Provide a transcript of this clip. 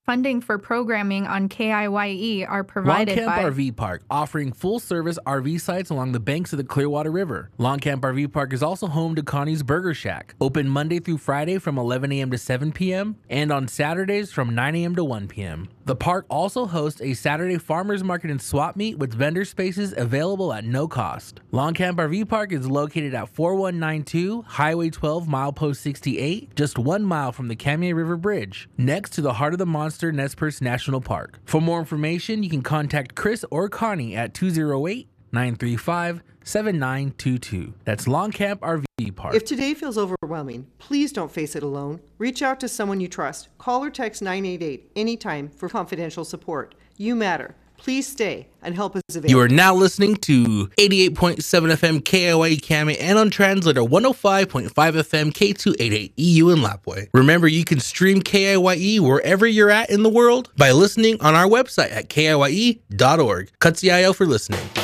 Funding for programming on KIYE are provided Long Camp by RV Park, offering full-service RV sites along the banks of the Clearwater River. Long Camp RV Park is also home to Connie's Burger Shack, open Monday through Friday from 11 a.m. to 7 p.m. and on Saturdays from 9 a.m. to 1 p.m. The park also hosts a Saturday farmers market and swap meet with vendor spaces available at no cost. Long Camp RV Park is located at 4192 Highway 12, milepost 68, just 1 mile from the Kamiah River Bridge, next to the Heart of the Monster Nez Perce National Park. For more information, you can contact Chris or Connie at 208-935-7922. That's Long Camp RV Park. If today feels overwhelming, please don't face it alone. Reach out to someone you trust. Call or text 988 anytime for confidential support. You matter. Please stay, and help is available. You are now listening to 88.7 FM KIYE Kamiah and on translator 105.5 FM K288 EU in Lapwai. Remember, you can stream KIYE wherever you're at in the world by listening on our website at KIYE.org. Katsiayo for listening.